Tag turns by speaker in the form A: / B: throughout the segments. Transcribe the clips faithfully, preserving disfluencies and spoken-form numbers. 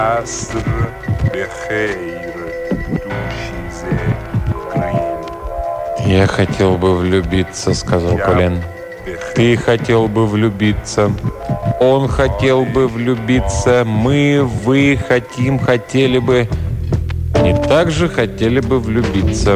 A: «Я хотел бы влюбиться», — сказал Колен. «Ты хотел бы влюбиться. Он хотел бы влюбиться. Мы, вы хотим, хотели бы. И также хотели бы влюбиться».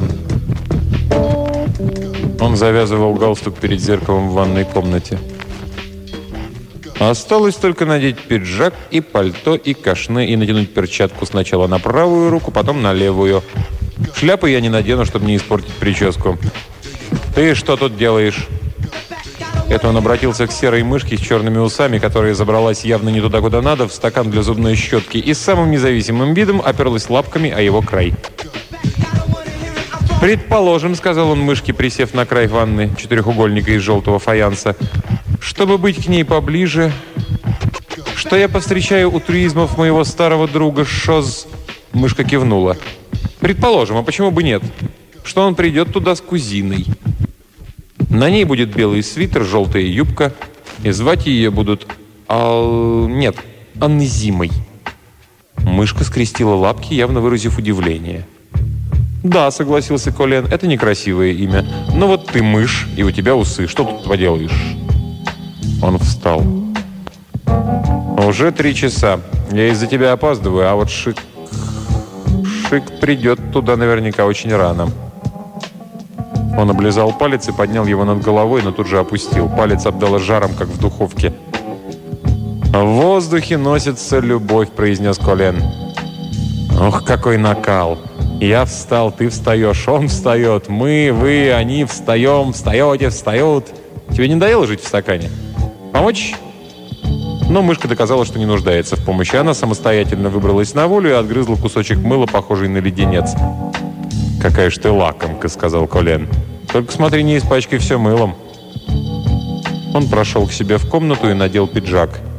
A: Он завязывал галстук перед зеркалом в ванной комнате. Осталось только надеть пиджак и пальто и кашне и натянуть перчатку сначала на правую руку, потом на левую. Шляпы я не надену, чтобы не испортить прическу. «Ты что тут делаешь?» Это он обратился к серой мышке с черными усами, которая забралась явно не туда, куда надо, в стакан для зубной щетки и с самым независимым видом оперлась лапками о его край. «Предположим», — сказал он мышке, присев на край ванны, четырехугольника из желтого фаянса, «чтобы быть к ней поближе, что я повстречаю у туристов моего старого друга Шоз...» Мышка кивнула. «Предположим, а почему бы нет? Что он придет туда с кузиной. На ней будет белый свитер, желтая юбка, и звать ее будут... Ал... Нет, Аннезимой». Мышка скрестила лапки, явно выразив удивление. «Да», — согласился Колен, — «это некрасивое имя. Но вот ты мышь, и у тебя усы. Что тут поделаешь?» Он встал. «Уже три часа. Я из-за тебя опаздываю, а вот Шик... Шик придет туда наверняка очень рано». Он облизал палец и поднял его над головой, но тут же опустил. Палец обдало жаром, как в духовке. «В воздухе носится любовь», — произнес Колен. «Ох, какой накал! Я встал, ты встаешь, он встает, мы, вы, они встаем, встаете, встают. Тебе не надоело жить в стакане? Помочь?» Но мышка доказала, что не нуждается в помощи. Она самостоятельно выбралась на волю и отгрызла кусочек мыла, похожий на леденец. «Какая ж ты лакомка», — сказал Колен. «Только смотри, не испачкай все мылом». Он прошел к себе в комнату и надел пиджак.